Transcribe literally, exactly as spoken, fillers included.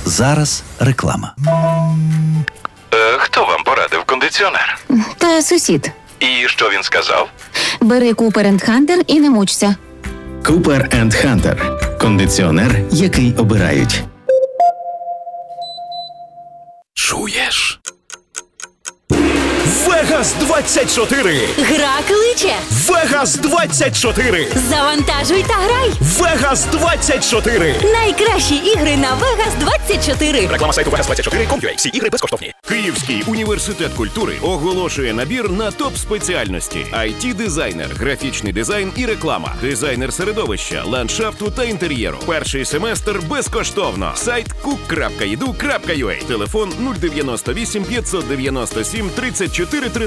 Зараз реклама. Е, хто вам порадив кондиціонер? Та сусід. І що він сказав? Бери Cooper енд Hunter і не мучся. Cooper енд Hunter. Кондиціонер, який обирають. Чуєш? Вегас двадцять чотири! Гра кличе! Вегас двадцять чотири! Завантажуй та грай! Вегас двадцять чотири! Найкращі ігри на Вегас двадцять чотири! Реклама сайту вегас двадцять чотири крапка ком крапка ю а. Всі ігри безкоштовні. Київський університет культури оголошує набір на топ-спеціальності: ай ті-дизайнер, графічний дизайн і реклама, дизайнер середовища, ландшафту та інтер'єру. Перший семестр безкоштовно. Сайт кук крапка і ді ю крапка ю а. Телефон нуль дев'яносто вісім п'ятсот дев'яносто сім тридцять чотири тридцять.